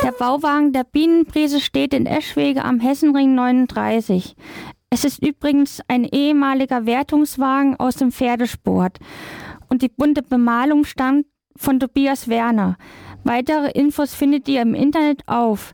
Der Bauwagen der Bienenprise steht in Eschwege am Hessenring 39. Es ist übrigens ein ehemaliger Wertungswagen aus dem Pferdesport. Und die bunte Bemalung stammt von Tobias Werner. Weitere Infos findet ihr im Internet auf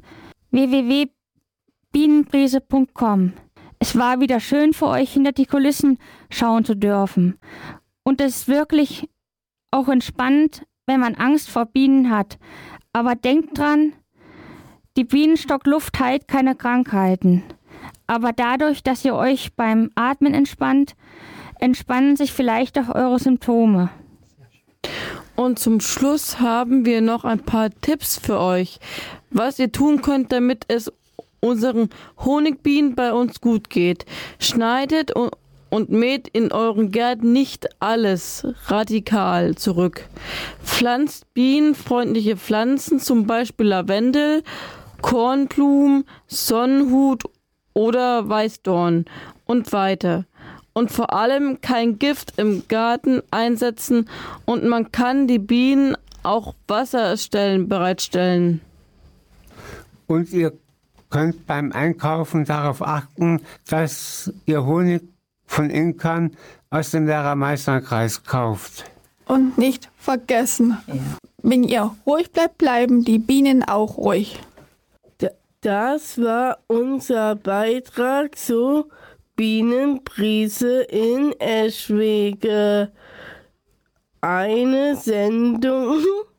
www.bienenprise.com. Es war wieder schön für euch, hinter die Kulissen schauen zu dürfen. Und es ist wirklich auch entspannend, wenn man Angst vor Bienen hat. Aber denkt dran, die Bienenstockluft heilt keine Krankheiten. Aber dadurch, dass ihr euch beim Atmen entspannt, entspannen sich vielleicht auch eure Symptome. Und zum Schluss haben wir noch ein paar Tipps für euch, was ihr tun könnt, damit es unseren Honigbienen bei uns gut geht. Schneidet und mäht in euren Gärten nicht alles radikal zurück. Pflanzt bienenfreundliche Pflanzen, zum Beispiel Lavendel, Kornblumen, Sonnenhut oder Weißdorn und weiter. Und vor allem kein Gift im Garten einsetzen und man kann die Bienen auch Wasserstellen bereitstellen. Und ihr könnt beim Einkaufen darauf achten, dass ihr Honig von Imkern aus dem Werra-Meißner-Kreis kauft. Und nicht vergessen, wenn ihr ruhig bleibt, bleiben die Bienen auch ruhig. Das war unser Beitrag zur Bienenprise in Eschwege. Eine Sendung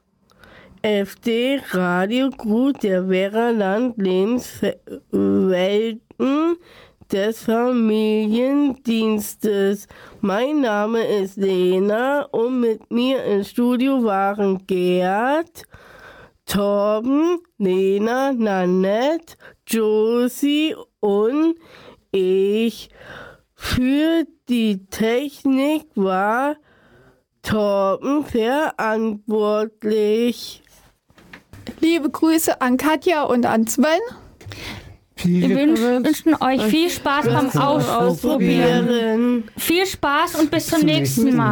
FD Radio Gut der Werraland Lebenswelten des Familiendienstes. Mein Name ist Lena und mit mir im Studio waren Gerd, Torben, Lena, Nanette, Josie und ich. Für die Technik war Torben verantwortlich. Liebe Grüße an Katja und an Sven. Wir wünschen euch viel Spaß beim Ausprobieren. Viel Spaß und bis zum nächsten Mal.